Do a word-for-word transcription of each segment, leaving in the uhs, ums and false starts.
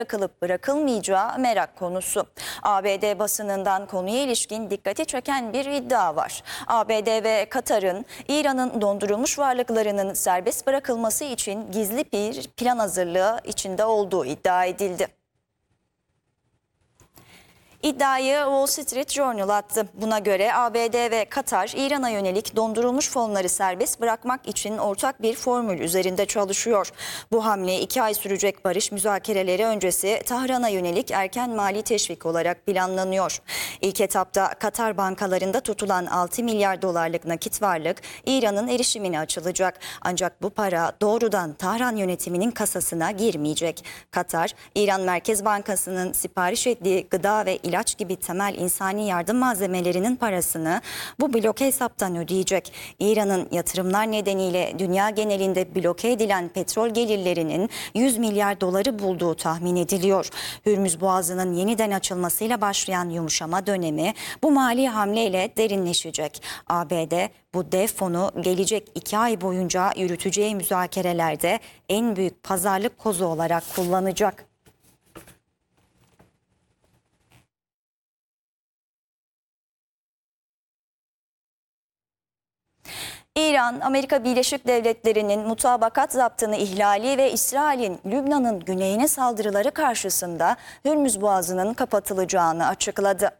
bırakılıp bırakılmayacağı merak konusu. A B D basınından konuya ilişkin dikkati çeken bir iddia var. A B D ve Katar'ın İran'ın dondurulmuş varlıklarının serbest bırakılması için gizli bir plan hazırlığı içinde olduğu iddia edildi. İddiayı Wall Street Journal attı. Buna göre A B D ve Katar, İran'a yönelik dondurulmuş fonları serbest bırakmak için ortak bir formül üzerinde çalışıyor. Bu hamle iki ay sürecek barış müzakereleri öncesi Tahran'a yönelik erken mali teşvik olarak planlanıyor. İlk etapta Katar bankalarında tutulan altı milyar dolarlık nakit varlık İran'ın erişimine açılacak. Ancak bu para doğrudan Tahran yönetiminin kasasına girmeyecek. Katar, İran Merkez Bankası'nın sipariş ettiği gıda ve ilaç gibi temel insani yardım malzemelerinin parasını bu bloke hesaptan ödeyecek. İran'ın yatırımlar nedeniyle dünya genelinde bloke edilen petrol gelirlerinin yüz milyar doları bulduğu tahmin ediliyor. Hürmüz Boğazı'nın yeniden açılmasıyla başlayan yumuşama dönemi bu mali hamleyle derinleşecek. A B D bu dev fonu gelecek iki ay boyunca yürüteceği müzakerelerde en büyük pazarlık kozu olarak kullanacak. İran, Amerika Birleşik Devletleri'nin mutabakat zaptını ihlali ve İsrail'in Lübnan'ın güneyine saldırıları karşısında Hürmüz Boğazı'nın kapatılacağını açıkladı.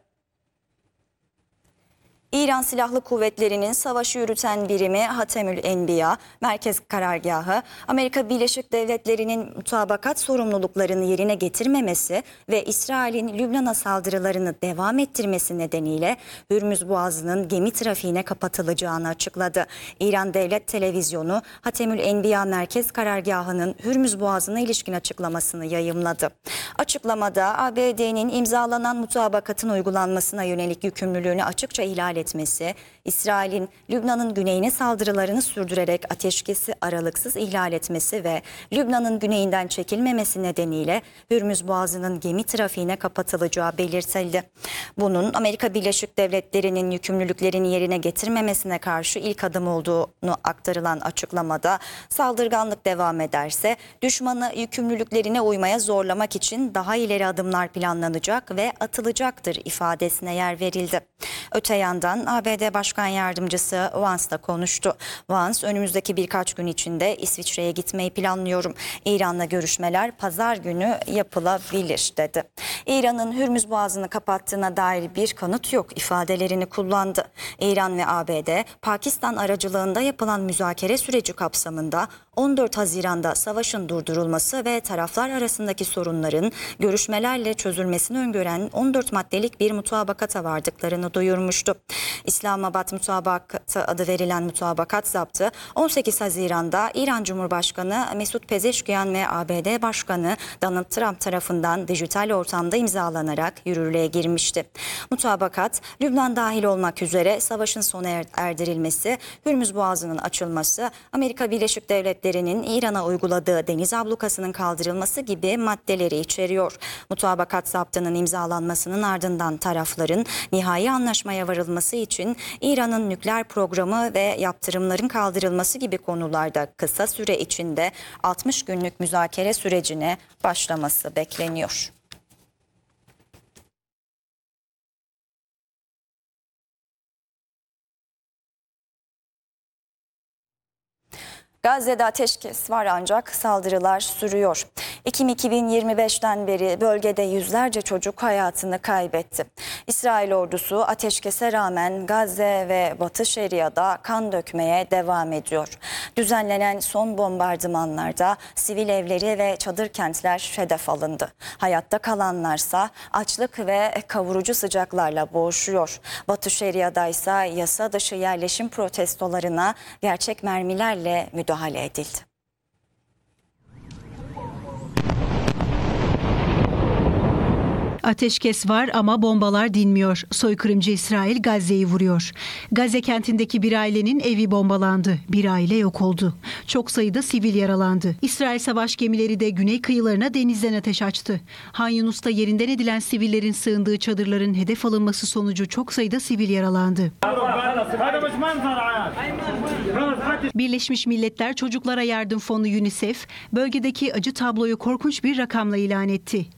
İran Silahlı Kuvvetleri'nin savaşı yürüten birimi Hatemül Enbiya Merkez Karargahı, Amerika Birleşik Devletleri'nin mutabakat sorumluluklarını yerine getirmemesi ve İsrail'in Lübnan'a saldırılarını devam ettirmesi nedeniyle Hürmüz Boğazı'nın gemi trafiğine kapatılacağını açıkladı. İran Devlet Televizyonu Hatemül Enbiya Merkez Karargahı'nın Hürmüz Boğazı'na ilişkin açıklamasını yayımladı. Açıklamada A B D'nin imzalanan mutabakatın uygulanmasına yönelik yükümlülüğünü açıkça ihlal etmesi, İsrail'in Lübnan'ın güneyine saldırılarını sürdürerek ateşkesi aralıksız ihlal etmesi ve Lübnan'ın güneyinden çekilmemesi nedeniyle Hürmüz Boğazı'nın gemi trafiğine kapatılacağı belirtildi. Bunun Amerika Birleşik Devletleri'nin yükümlülüklerini yerine getirmemesine karşı ilk adım olduğunu aktarılan açıklamada, saldırganlık devam ederse düşmanı yükümlülüklerine uymaya zorlamak için daha ileri adımlar planlanacak ve atılacaktır ifadesine yer verildi. Öte yandan A B D Başkan Yardımcısı Vance da konuştu. Vance, önümüzdeki birkaç gün içinde İsviçre'ye gitmeyi planlıyorum. İran'la görüşmeler pazar günü yapılabilir dedi. İran'ın Hürmüz Boğazı'nı kapattığına dair bir kanıt yok ifadelerini kullandı. İran ve A B D, Pakistan aracılığında yapılan müzakere süreci kapsamında on dört Haziran'da savaşın durdurulması ve taraflar arasındaki sorunların görüşmelerle çözülmesini öngören on dört maddelik bir mutabakata vardıklarını duyurmuştu. İslamabad Mutabakatı adı verilen mutabakat zaptı on sekiz Haziran'da İran Cumhurbaşkanı Mesut Pezeşkiyan ve A B D Başkanı Donald Trump tarafından dijital ortamda imzalanarak yürürlüğe girmişti. Mutabakat, Lübnan dahil olmak üzere savaşın sona erdirilmesi, Hürmüz Boğazı'nın açılması, Amerika Birleşik Devletleri'nin İran'a uyguladığı deniz ablukasının kaldırılması gibi maddeleri içeriyor. Mutabakat zaptının imzalanmasının ardından tarafların nihai anlaşmaya varılması için İran'ın nükleer programı ve yaptırımların kaldırılması gibi konularda kısa süre içinde altmış günlük müzakere sürecine başlaması bekleniyor. Gazze'de ateşkes var ancak saldırılar sürüyor. Ekim iki bin yirmi beşten beri bölgede yüzlerce çocuk hayatını kaybetti. İsrail ordusu ateşkese rağmen Gazze ve Batı Şeria'da kan dökmeye devam ediyor. Düzenlenen son bombardımanlarda sivil evleri ve çadır kentler hedef alındı. Hayatta kalanlarsa açlık ve kavurucu sıcaklarla boğuşuyor. Batı Şeria'da ise yasa dışı yerleşim protestolarına gerçek mermilerle müdahale edildi. Ateşkes var ama bombalar dinmiyor. Soykırımcı İsrail Gazze'yi vuruyor. Gazze kentindeki bir ailenin evi bombalandı. Bir aile yok oldu. Çok sayıda sivil yaralandı. İsrail savaş gemileri de güney kıyılarına denizden ateş açtı. Han Yunus'ta yerinden edilen sivillerin sığındığı çadırların hedef alınması sonucu çok sayıda sivil yaralandı. Birleşmiş Milletler Çocuklara Yardım Fonu UNICEF bölgedeki acı tabloyu korkunç bir rakamla ilan etti.